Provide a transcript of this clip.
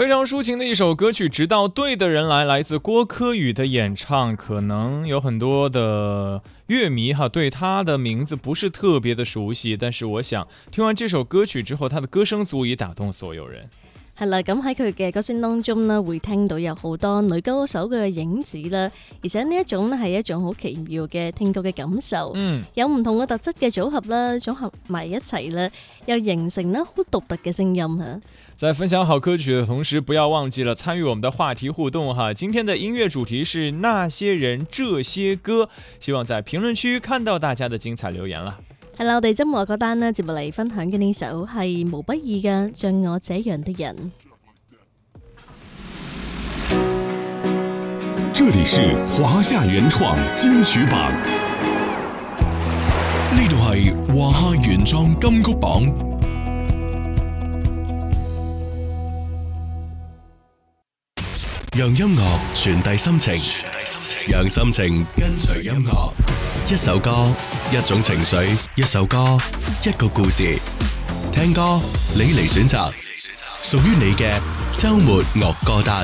非常抒情的一首歌曲，直到对的人来自郭柯宇的演唱。可能有很多的乐迷对他的名字不是特别的熟悉，但是我想听完这首歌曲之后，他的歌聲足以打動所有人。 係啦，咁喺佢嘅歌聲當中呢，會聽到有好多女歌手嘅影子啦，而且呢一種呢係一種好奇妙嘅聽覺嘅感受，有唔同嘅特質嘅組合啦，組合埋一齊啦，又形成呢好獨特嘅聲音嚇。 在分享好歌曲的同時，不要忘記了參與我們的話題互動哈。今天的音樂主題是那些人這些歌，希望在評論區看到大家的精彩留言啦。 係啦，我哋周末嗰單呢，接落嚟分享嘅呢首係毛不易嘅《像我這樣的人》。 這裡是華夏原創金曲榜，呢度係華夏原創金曲榜。讓音樂傳遞心情，讓心情跟隨音樂。一首歌，一種情緒；一首歌，一個故事。聽歌，你嚟選擇，屬於你嘅週末樂歌單。